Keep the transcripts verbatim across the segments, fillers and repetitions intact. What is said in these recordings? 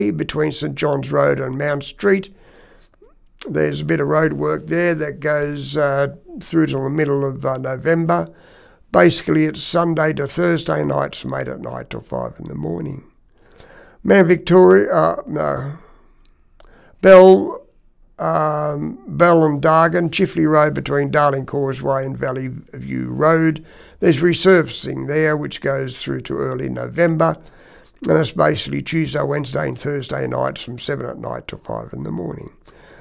between St John's Road and Mount Street. There's a bit of road work there that goes uh, through to the middle of uh, November. Basically, it's Sunday to Thursday nights from eight at night till five in the morning. Mount Victoria, uh, no, Bell, um, Bell and Dargan, Chifley Road between Darling Causeway and Valley View Road. There's resurfacing there, which goes through to early November. And that's basically Tuesday, Wednesday and Thursday nights from seven at night till five in the morning.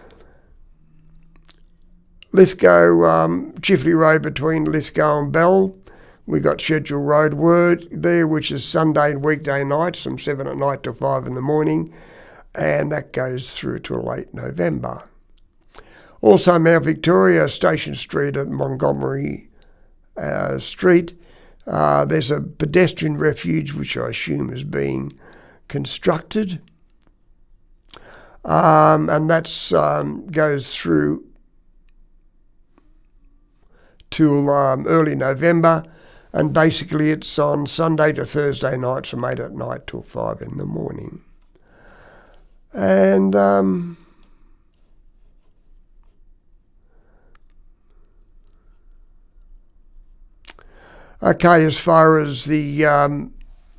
Lithgow, um, Chifley Road between Lithgow and Bell. We got scheduled road work there, which is Sunday and weekday nights from seven at night till five in the morning. And that goes through to late November. Also Mount Victoria, Station Street at Montgomery uh, Street. Uh, there's a pedestrian refuge, which I assume is being constructed. Um, and that um, goes through till um, early November, and basically it's on Sunday to Thursday nights from eight at night till five in the morning. And um, okay, as far as the um,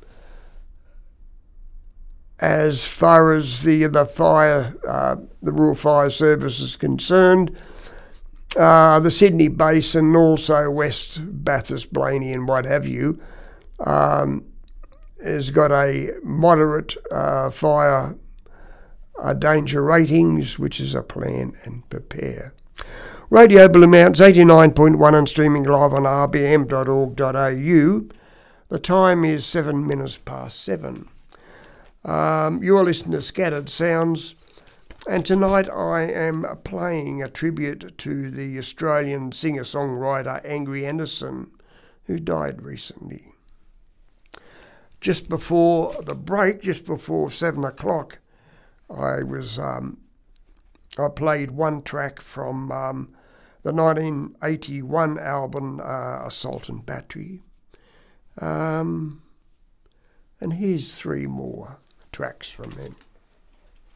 as far as the the fire, uh, the Rural Fire Service is concerned. Uh, the Sydney Basin, also West Bathurst, Blaney and what have you, um, has got a moderate uh, fire uh, danger ratings, which is a plan and prepare. Radio Blue Mountains eighty-nine point one and streaming live on r b m dot org dot a u. The time is seven minutes past seven. Um, you're listening to Scattered Sounds. And tonight I am playing a tribute to the Australian singer-songwriter Angry Anderson, who died recently. Just before the break, just before seven o'clock, I was um, I played one track from um, the nineteen eighty-one album uh, Assault and Battery. Um, and here's three more tracks from them.